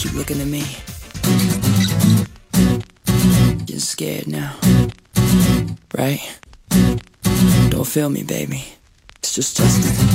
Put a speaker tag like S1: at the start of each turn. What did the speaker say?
S1: keep looking at me. Getting scared now, right? Don't feel me, baby. It's just Justin.